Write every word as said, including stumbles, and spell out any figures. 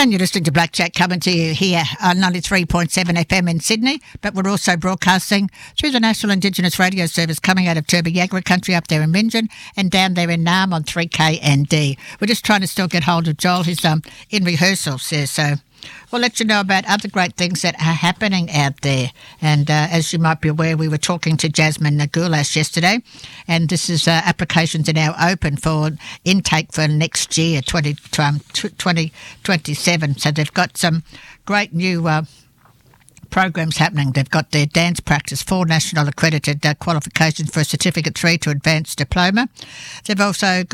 And you're listening to Blackjack coming to you here on ninety-three point seven F M in Sydney, but we're also broadcasting through the National Indigenous Radio Service coming out of Turbo-Yagra country up there in Minjin and down there in Naarm on three K N D. We're just trying to still get hold of Joel. He's um, in rehearsals there, so we'll let you know about other great things that are happening out there. And uh, as you might be aware, we were talking to Jasmine Nagulash yesterday, and this is uh, applications are now open for intake for next year, twenty twenty-seven. So they've got some great new uh, programs happening. They've got their dance practice, four national accredited uh, qualifications for a certificate three to advanced diploma. They've also got